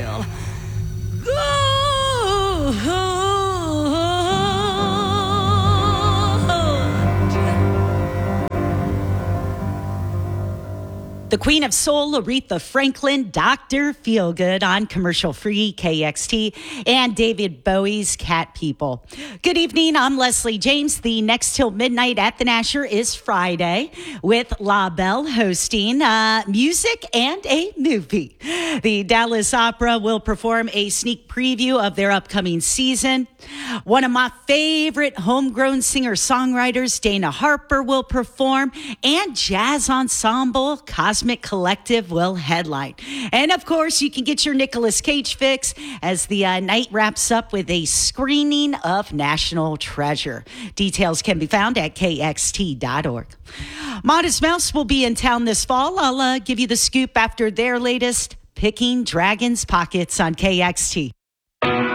will go. The Queen of Soul, Aretha Franklin, Dr. Feelgood on commercial-free KXT, and David Bowie's Cat People. Good evening, I'm Leslie James. The next till midnight at the Nasher is Friday with La Belle hosting music and a movie. The Dallas Opera will perform a sneak preview of their upcoming season. One of my favorite homegrown singer-songwriters, Dana Harper, will perform, and jazz ensemble Cosmic Collective will headline. And of course, you can get your Nicolas Cage fix as the night wraps up with a screening of National Treasure. Details can be found at kxt.org. Modest Mouse will be in town this fall. I'll give you the scoop after their latest Picking Dragons Pockets on KXT.